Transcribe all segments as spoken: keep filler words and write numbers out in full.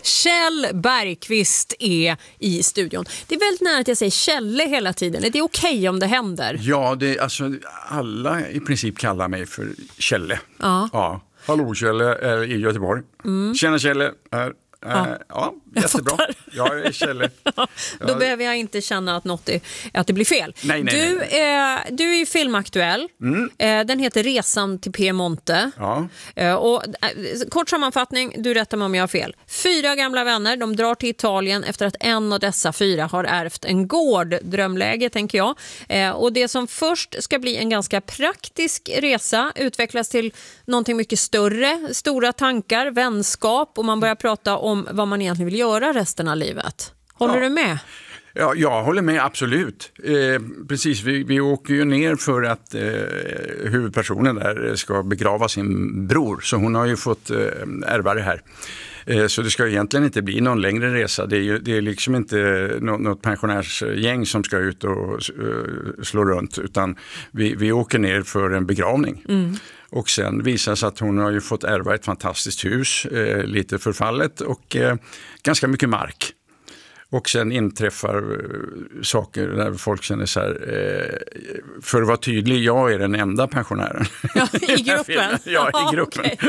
Kjell Bergqvist är i studion. Det är väldigt nära att jag säger Kjelle hela tiden. Är det okej okay om det händer? Ja, det, alltså, alla i princip kallar mig för Kjelle. Ja. Ja. Hallå Kjelle, är i Göteborg. Mm. Tjena Kjelle, här. Ja, äh, ja jättebra. Jag är Kjelle. Ja, då ja. behöver jag inte känna att något är, att det blir fel. Nej, nej, du, nej, nej. Eh, du är ju filmaktuell. Mm. Eh, den heter Resan till Piemonte. Ja. Eh, och, eh, kort sammanfattning, du rättar mig om jag har fel. Fyra gamla vänner, de drar till Italien efter att en av dessa fyra har ärvt en gård. Drömläge, tänker jag. Eh, och det som först ska bli en ganska praktisk resa utvecklas till någonting mycket större. Stora tankar, vänskap, och man börjar prata om om vad man egentligen vill göra resten av livet. Håller ja. du med? Ja, jag håller med, absolut. Eh, precis, vi, vi åker ju ner för att eh, huvudpersonen där ska begrava sin bror. Så hon har ju fått eh, ärva det här. Eh, så det ska egentligen inte bli någon längre resa. Det är ju det är liksom inte något, något pensionärsgäng som ska ut och uh, slå runt. Utan vi, vi åker ner för en begravning. Mm. Och sen visar sig att hon har ju fått ärva ett fantastiskt hus, eh, lite förfallet och eh, ganska mycket mark. Och sen inträffar eh, saker där folk känner så här, eh, för att vara tydlig, jag är den enda pensionären. Ja, i gruppen? Ja, i gruppen. Okay.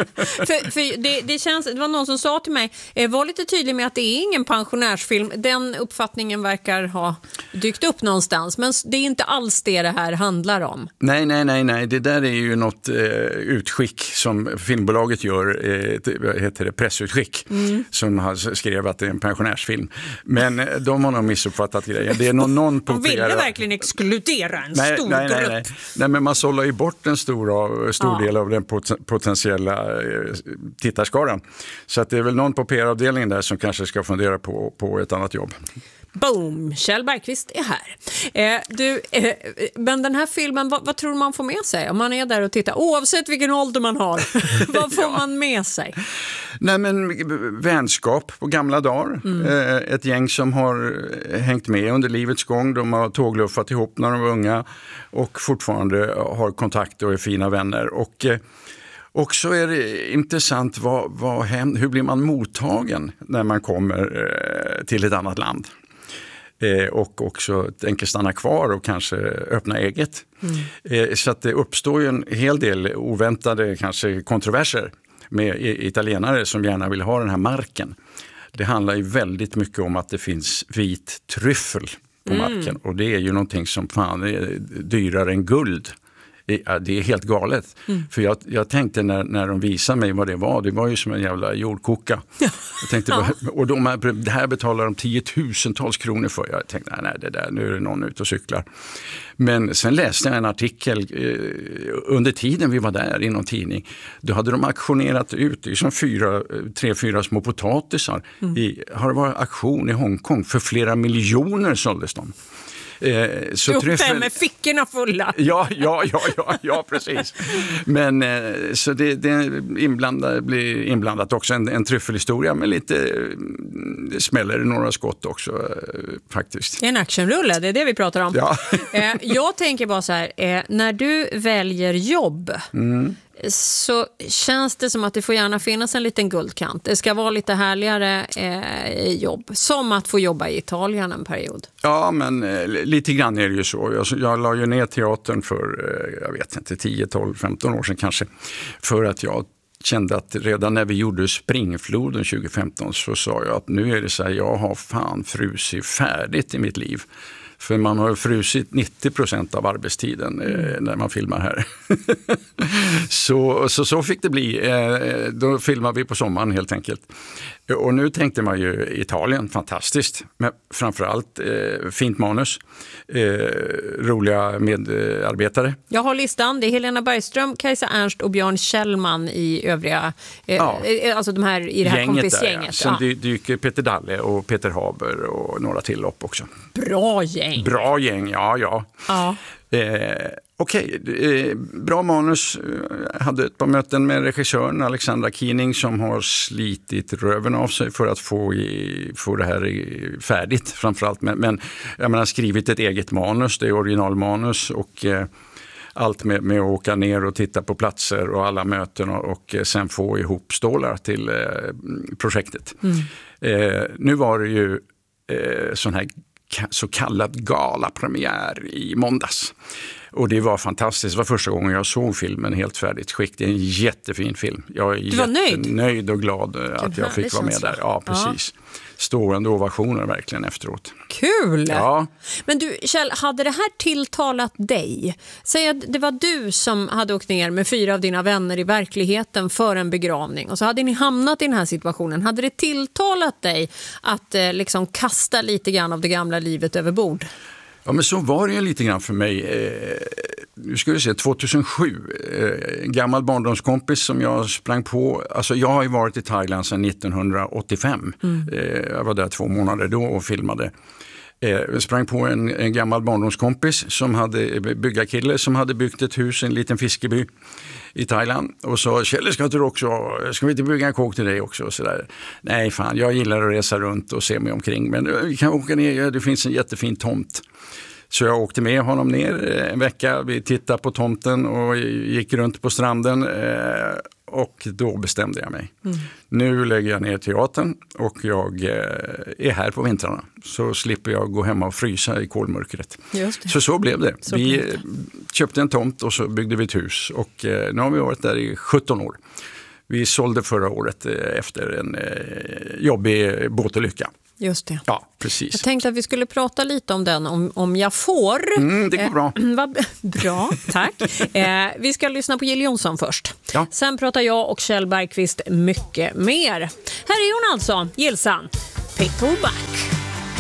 för för det, det, känns, det var någon som sa till mig, eh, var lite tydlig med att det är ingen pensionärsfilm. Den uppfattningen verkar ha dykt upp någonstans, men det är inte alls det det här handlar om. Nej, nej, nej, nej. Det där är ju något eh, utskick som filmbolaget gör, eh, vad heter det, pressutskick, mm. som har skrev att det är en pensionärsfilm. Men de har nog missuppfattat grejen. Det är någon, någon på de ville P R... verkligen exkludera en nej, stor nej, grupp. Nej, nej. nej, men man sållar ju bort en stor, stor ja. del av den pot- potentiella tittarskaran. Så att det är väl någon på P R-avdelningen där som kanske ska fundera på, på ett annat jobb. Boom, Kjell Bergqvist är här. Eh, du, eh, men den här filmen, vad, vad tror du man får med sig om man är där och tittar? Oavsett vilken ålder man har, vad får ja. man med sig? Nej, men vänskap på gamla dagar. Mm. Eh, ett gäng som har hängt med under livets gång. De har tågluffat ihop när de var unga och fortfarande har kontakt och är fina vänner. Och eh, Och så är det intressant, vad, vad händer, hur blir man mottagen när man kommer eh, till ett annat land? Eh, och också tänker stanna kvar och kanske öppna eget. Mm. Eh, så att det uppstår ju en hel del oväntade kanske kontroverser med italienare som gärna vill ha den här marken. Det handlar ju väldigt mycket om att det finns vit tryffel på mm. marken. Och det är ju någonting som fan är dyrare än guld. Ja, det är helt galet. Mm. För jag, jag tänkte när, när de visade mig vad det var, det var ju som en jävla jordkoka. Ja. Jag tänkte, ja. Och de, det här betalar de tiotusentals kronor för. Jag tänkte, nej, nej det där, nu är det någon ute och cyklar. Men sen läste jag en artikel eh, under tiden vi var där i någon tidning. Då hade de auktionerat ut, det är som fyra, tre, fyra små potatisar. Mm. I, har det varit auktion i Hongkong för flera miljoner såldes de. Eh, så träffar med fickorna fulla. Ja, ja, ja, ja, ja precis. Men eh, så det, det inblandat, blir inblandat också en, en tryffelhistoria med lite det smäller några skott också eh, faktiskt. Det är en actionrulle, det är det vi pratar om. Ja. eh, jag tänker bara så här, eh, när du väljer jobb mm. så känns det som att det får gärna finnas en liten guldkant. Det ska vara lite härligare eh, jobb. Som att få jobba i Italien en period. Ja, men eh, lite grann är det ju så. Jag, jag la ju ner teatern för, eh, jag vet inte, tio, tolv, femton år sedan kanske. För att jag kände att redan när vi gjorde Springfloden tjugo femton så sa jag att nu är det så här, jag har fan frusit färdigt i mitt liv. För man har frusit nittio procent av arbetstiden eh, när man filmar här. så, så så fick det bli. Eh, då filmar vi på sommaren helt enkelt. Och nu tänkte man ju Italien, fantastiskt. Men framförallt eh, fint manus. Eh, roliga medarbetare. Jag har listan. Det är Helena Bergström, Kajsa Ernst och Björn Kjellman i övriga, eh, ja. alltså de här i det här gänget kompisgänget. Där, ja. Sen ja. dyker Peter Dalle och Peter Haber och några till upp också. Bra gäng. Bra gäng, ja, ja. ja. Eh, Okej, okay. eh, bra manus. Jag hade ett par möten med regissören Alexandra Keening som har slitit röven av sig för att få, i, få det här i, färdigt framförallt. Men, men jag menar, skrivit ett eget manus, det är originalmanus och eh, allt med, med att åka ner och titta på platser och alla möten och, och sen få ihop stålar till eh, projektet. Mm. Eh, nu var det ju eh, sån här så kallad galapremiär i måndags. Och det var fantastiskt. Det var första gången jag såg filmen helt färdigt skick. Det är en jättefin film. Jag är du var nöjd? nöjd och glad att jag fick vara med där. Ja, precis. Ja. Stående ovationer verkligen efteråt. Kul! Ja. Men du, Kjell, hade det här tilltalat dig? Säg att det var du som hade åkt ner med fyra av dina vänner i verkligheten för en begravning. Och så hade ni hamnat i den här situationen. Hade det tilltalat dig att eh, liksom kasta lite grann av det gamla livet över bord? Ja, men så var det ju lite grann för mig. Eh, nu ska vi se, tjugohundrasju, eh, en gammal barndomskompis som jag sprang på. Alltså jag har ju varit i Thailand sedan nittonhundraåttiofem. Mm. Eh, jag var där två månader då och filmade. Eh, jag sprang på en, en gammal barndomskompis som hade byggarkille som hade byggt ett hus i en liten fiskeby i Thailand och sa, Kjell, ska, du också, ska vi inte bygga en kåk till dig också? Och så där. Nej fan, jag gillar att resa runt och se mig omkring, men vi kan åka ner, det finns en jättefin tomt. Så jag åkte med honom ner en vecka, vi tittade på tomten och gick runt på stranden och då bestämde jag mig. Mm. Nu lägger jag ner teatern och jag är här på vintrarna. Så slipper jag gå hemma och frysa i kolmörkret. Så så blev det. Så vi blev det. Köpte en tomt och så byggde vi ett hus och nu har vi varit där i sjutton år. Vi sålde förra året efter en jobbig båtolycka. Just det. Ja, precis. Jag tänkte att vi skulle prata lite om den, om, om jag får. Mm, det går bra. Eh, vad, bra, tack. Eh, vi ska lyssna på Jill Johnson först. Ja. Sen pratar jag och Kjell Bergqvist mycket mer. Här är hon alltså, Jillsan. Paperback.